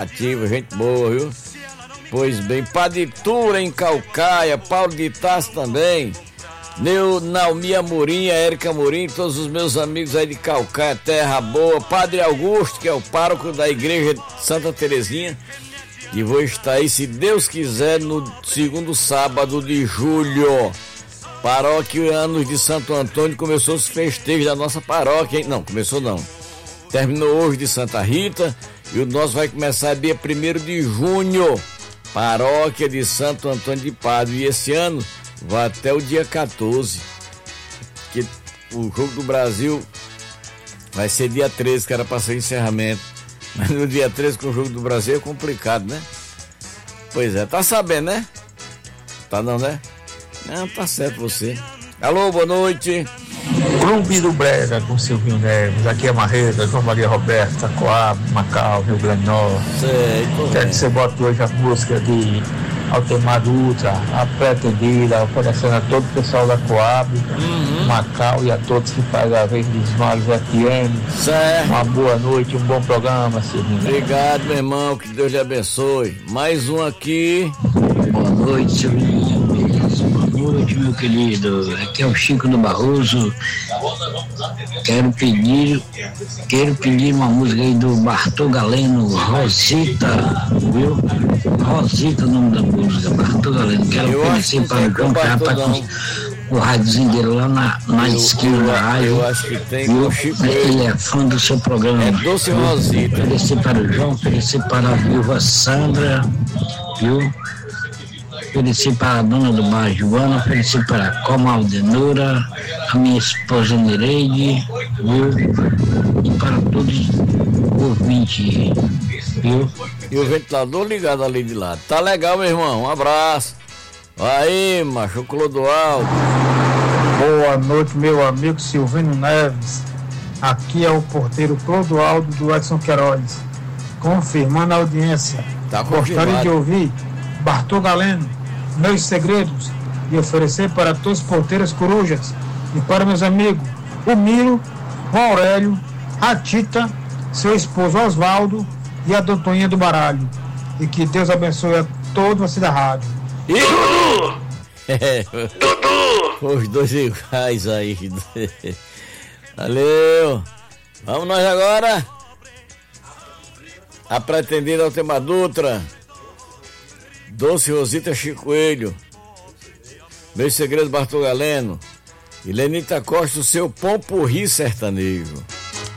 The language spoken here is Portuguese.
nativa, gente boa, viu? Pois bem, Paditura em Calcaia, Paulo de Tarso também, Naomi Amorim, Érica Amorim, todos os meus amigos aí de Calcaia, Terra Boa, Padre Augusto, que é o pároco da igreja de Santa Terezinha, e vou estar aí, se Deus quiser, no segundo sábado de julho. Paróquia Anos de Santo Antônio, começou os festejos da nossa paróquia, hein? Não, começou não. Terminou hoje de Santa Rita e o nosso vai começar dia 1º de junho. Paróquia de Santo Antônio de Pádua. E esse ano vai até o dia 14. Que o Jogo do Brasil vai ser dia 13, que era para ser encerramento. Mas no dia 13 com o Jogo do Brasil é complicado, né? Pois é, tá sabendo, né? Tá não, né? Não, tá certo você. Alô, boa noite. Clube do Brega com Silvinho Neves, aqui é Marreta, João Maria Roberta, Coab, Macau, Rio Grande do Norte. Quero que você bote hoje a música de Altemar Dutra, a pretendida, oferecendo a todo o pessoal da Coab, Macau e a todos que fazem a vez dos Mares FM. Certo. Uma boa noite, um bom programa, Silvinho. Obrigado, meu irmão, que Deus lhe abençoe. Mais um aqui. Boa noite, Silvinho. Boa noite, meu querido. Aqui é o Chico do Barroso. Quero pedir uma música aí do Bartô Galeno, Rosita, viu? Rosita, o nome da música, Bartô Galeno. Quero oferecer para o João Capa com o rádiozinho dele lá na esquina da rádio. Eu acho que tem com o Chico. Ele é fã do seu programa. É Doce Rosita. Oferecer para o João, oferecer para a viúva Sandra, viu? Ofereci para a dona do bar Joana, ofereci para a Comaldenura, a minha esposa Nereide, viu? E para todos os ouvintes, viu? E o ventilador ligado ali de lado. Tá legal, meu irmão, um abraço. Aí, macho, Clodoaldo. Boa noite, meu amigo Silvino Neves. Aqui é o porteiro Clodoaldo do Edson Queiroz, confirmando a audiência. Tá Gostaria de ouvir Bartô Galeno, Meus Segredos, e oferecer para todos os porteiros corujas e para meus amigos o Miro, o Aurélio, a Tita, seu esposo Osvaldo e a doutorinha do Baralho. E que Deus abençoe a todos vocês da rádio. Dudu! Os dois iguais aí. Valeu! Vamos nós agora. A pretendida Altemar Dutra, Doce Rosita Chico Coelho, Meus Segredos Bartô Galeno e Lenita Costa, o seu Pompurri sertanejo.